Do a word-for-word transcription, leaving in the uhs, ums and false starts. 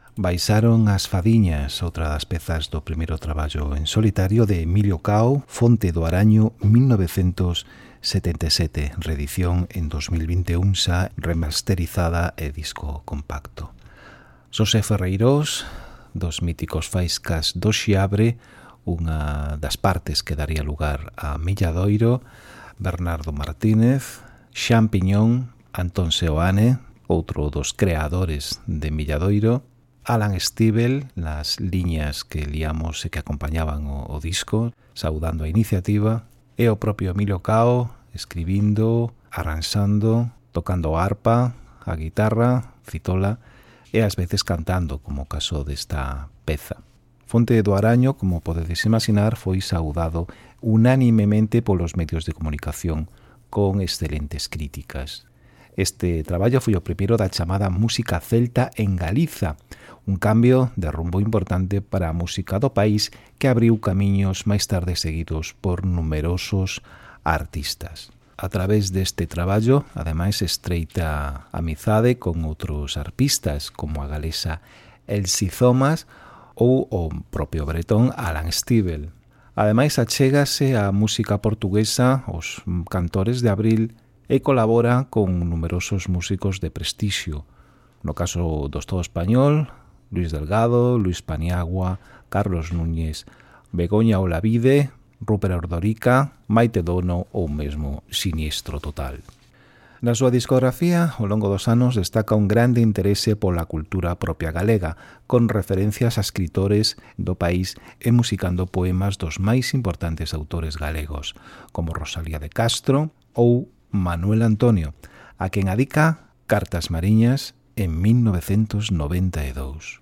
Baixaron as fadiñas, outra das pezas do primeiro traballo en solitario de Emilio Cao, Fonte do Araño, mil novecientos setenta e sete, reedición en dos mil vinte e un xa remasterizada e disco compacto. Xosé Ferreiros, dos míticos Faiscas do Xiabre, unha das partes que daría lugar a Milladoiro, Bernardo Martínez, Xan Piñón, Antón Seoane, outro dos creadores de Milladoiro, Alan Stivell, las liñas que liamos e que acompañaban o, o disco, saudando a iniciativa, e o propio Emilio Cao, escribindo, arranxando, tocando a arpa, a guitarra, fitola, e ás veces cantando, como o caso desta peza. Fonte do Araño, como podedes imaginar, foi saudado unánimemente polos medios de comunicación, con excelentes críticas. Este traballo foi o primeiro da chamada música celta en Galiza, un cambio de rumbo importante para a música do país que abriu camiños máis tarde seguidos por numerosos artistas. A través deste traballo, ademais, estreita amizade con outros arpistas, como a galesa Elsie Thomas ou o propio bretón Alan Stivell. Ademais, achégase a música portuguesa, os cantores de Abril, e colabora con numerosos músicos de prestixio. No caso do Estado español, Luis Delgado, Luis Paniagua, Carlos Núñez, Begoña Olavide, Rupert Ordorica, Maite Dono ou mesmo Siniestro Total. Na súa discografía, ao longo dos anos, destaca un grande interese pola cultura propia galega, con referencias a escritores do país e musicando poemas dos máis importantes autores galegos, como Rosalía de Castro ou Manuel Antonio, a quen adica Cartas Mariñas en mil novecientos noventa e dous.